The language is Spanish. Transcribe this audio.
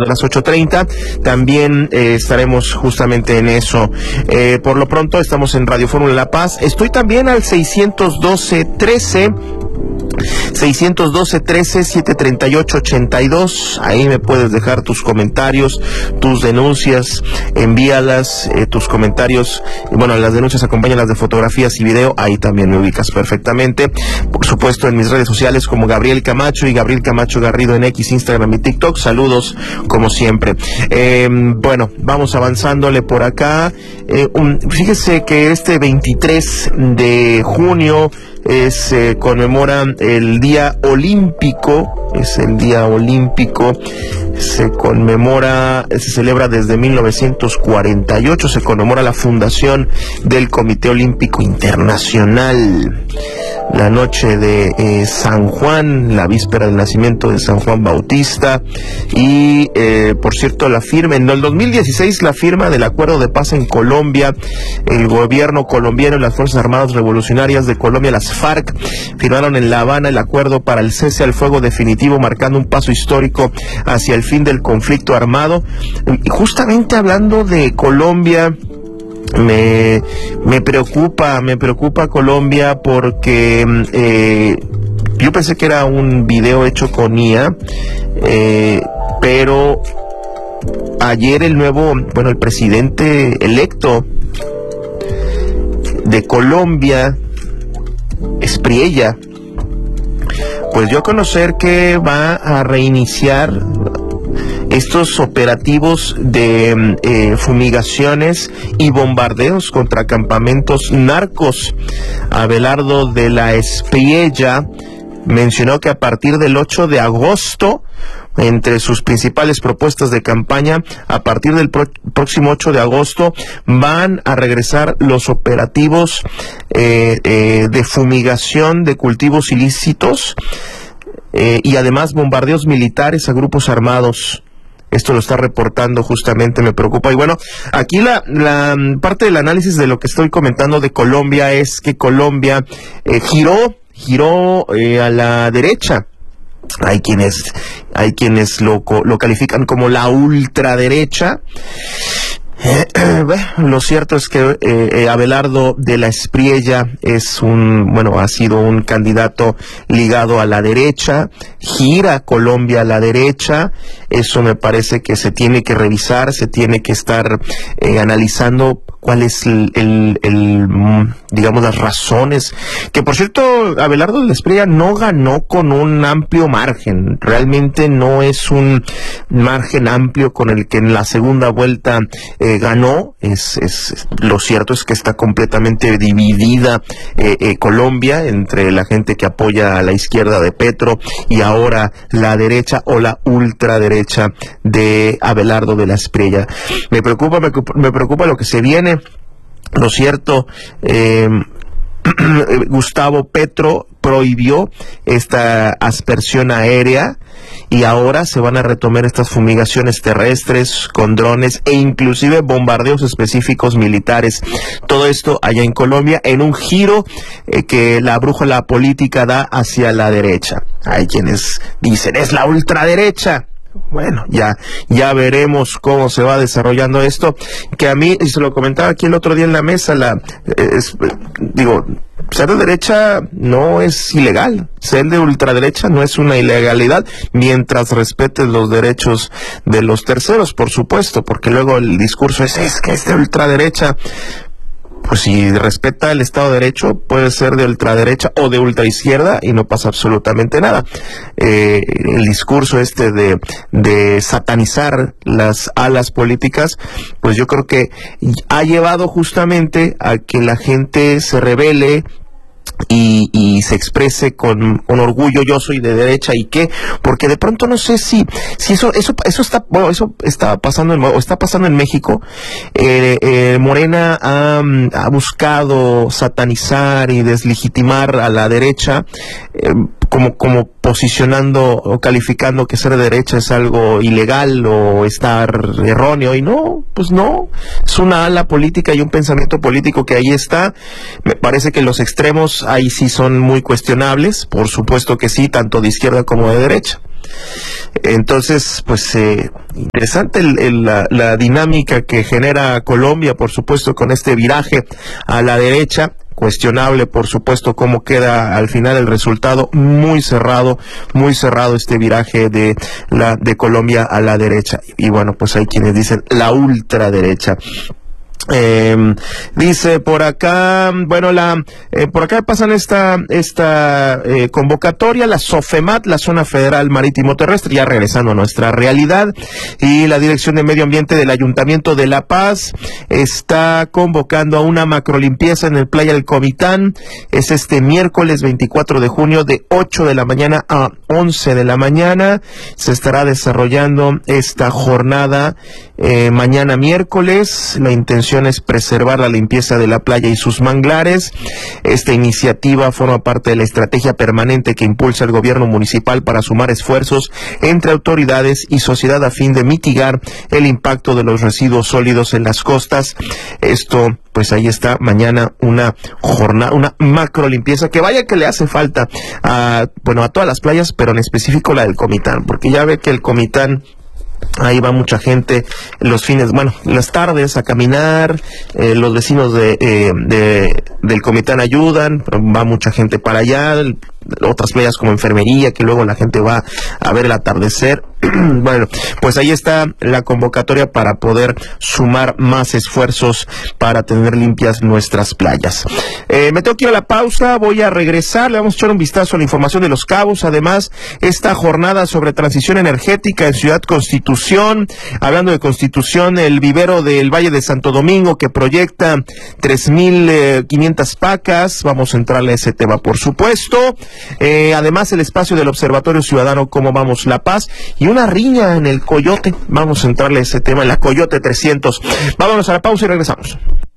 de las 8:30. También estaremos justamente en eso. Por lo pronto estamos en Radio Fórmula La Paz. Estoy también al 612-13-738-82. Ahí me puedes dejar tus comentarios, tus denuncias, envíalas, tus comentarios. Bueno, las denuncias acompáñalas de fotografías y video. Ahí también me ubicas perfectamente. Por supuesto, en mis redes sociales como Gabriel Camacho y Gabriel Camacho Garrido en X, Instagram y TikTok. Saludos, como siempre. Bueno, vamos avanzándole por acá. Fíjese que este 23 de junio conmemora el Día Olímpico. Es el Día Olímpico. Se celebra desde 1948. Se conmemora la fundación del Comité Olímpico Internacional. La noche de San Juan, la víspera del nacimiento de San Juan Bautista. Y por cierto, en el 2016 la firma del Acuerdo de Paz en Colombia. El gobierno colombiano y las Fuerzas Armadas Revolucionarias de Colombia, las FARC, firmaron en La Habana el acuerdo para el cese al fuego definitivo, marcando un paso histórico hacia el fin del conflicto armado. Y justamente hablando de Colombia, me preocupa Colombia, porque yo pensé que era un video hecho con IA, pero ayer el presidente electo de Colombia, Espriella, pues dio a conocer que va a reiniciar estos operativos de fumigaciones y bombardeos contra campamentos narcos. Abelardo de la Espriella mencionó que a partir del 8 de agosto, entre sus principales propuestas de campaña, a partir del próximo 8 de agosto, van a regresar los operativos de fumigación de cultivos ilícitos y además bombardeos militares a grupos armados. Esto lo está reportando justamente, me preocupa. Y bueno, aquí la parte del análisis de lo que estoy comentando de Colombia es que Colombia giró a la derecha. Hay quienes lo califican como la ultraderecha. Lo cierto es que Abelardo de la Espriella ha sido un candidato ligado a la derecha, gira Colombia a la derecha. Eso me parece que se tiene que revisar, se tiene que estar analizando cuál es digamos, las razones. Que por cierto, Abelardo de la Espriella no ganó con un amplio margen. Realmente no es un margen amplio con el que en la segunda vuelta ganó. Lo cierto es que está completamente dividida Colombia entre la gente que apoya a la izquierda de Petro y ahora la derecha o la ultraderecha de Abelardo de la Espriella. Me preocupa lo que se viene. Lo cierto, Gustavo Petro prohibió esta aspersión aérea y ahora se van a retomar estas fumigaciones terrestres con drones e inclusive bombardeos específicos militares. Todo esto allá en Colombia, en un giro que la brújula política da hacia la derecha. Hay quienes dicen, es la ultraderecha. Bueno, ya veremos cómo se va desarrollando esto, que a mí, y se lo comentaba aquí el otro día en la mesa, ser de derecha no es ilegal, ser de ultraderecha no es una ilegalidad, mientras respetes los derechos de los terceros, por supuesto, porque luego el discurso es que es de ultraderecha. Pues si respeta el Estado de Derecho, puede ser de ultraderecha o de ultraizquierda y no pasa absolutamente nada. El discurso de satanizar las alas políticas, pues yo creo que ha llevado justamente a que la gente se rebele y se exprese con orgullo, yo soy de derecha y qué, porque de pronto no sé si eso está pasando en México. Morena ha buscado satanizar y deslegitimar a la derecha, como posicionando o calificando que ser de derecha es algo ilegal o estar erróneo, y no, pues no, es una ala política y un pensamiento político que ahí está. Me parece que los extremos ahí sí son muy cuestionables, por supuesto que sí, tanto de izquierda como de derecha. Entonces, pues interesante la dinámica que genera Colombia, por supuesto, con este viraje a la derecha. Cuestionable, por supuesto, cómo queda al final el resultado, muy cerrado este viraje de Colombia a la derecha. Y bueno, pues hay quienes dicen la ultraderecha. Dice por acá, bueno, por acá pasan esta convocatoria, la SOFEMAT, la Zona Federal Marítimo Terrestre, ya regresando a nuestra realidad, y la Dirección de Medio Ambiente del Ayuntamiento de La Paz está convocando a una macrolimpieza en el Playa del Comitán. Es este miércoles 24 de junio de 8 de la mañana a 11 de la mañana. Se estará desarrollando esta jornada mañana miércoles. La intención es preservar la limpieza de la playa y sus manglares. Esta iniciativa forma parte de la estrategia permanente que impulsa el gobierno municipal para sumar esfuerzos entre autoridades y sociedad a fin de mitigar el impacto de los residuos sólidos en las costas. Esto, pues ahí está, mañana una jornada, una macro limpieza que vaya que le hace falta a todas las playas, pero en específico la del Comitán, porque ya ve que el Comitán, ahí va mucha gente los fines, las tardes a caminar, los vecinos del Comitán ayudan, va mucha gente para allá, otras playas como Enfermería, que luego la gente va a ver el atardecer. Bueno, pues ahí está la convocatoria para poder sumar más esfuerzos para tener limpias nuestras playas. Me tengo que ir a la pausa, voy a regresar, le vamos a echar un vistazo a la información de Los Cabos. Además, esta jornada sobre transición energética en Ciudad Constitución, hablando de Constitución, el vivero del Valle de Santo Domingo que proyecta 3,500 pacas, vamos a entrarle a ese tema, por supuesto. Además, el espacio del Observatorio Ciudadano Cómo Vamos La Paz y una riña en el Coyote. Vamos a entrarle a ese tema, en la Coyote 300. Vámonos a la pausa y regresamos.